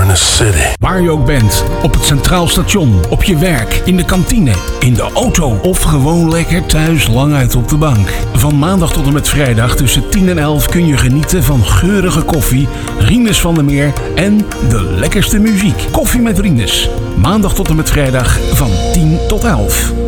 the city. Waar je ook bent, op het Centraal Station, op je werk, in de kantine, in de auto of gewoon lekker thuis lang uit op de bank. Van maandag tot en met vrijdag tussen 10 en 11 kun je genieten van geurige koffie, Rinus van der Meer en de lekkerste muziek. Koffie met Rinus. Maandag tot en met vrijdag van 10 tot 11.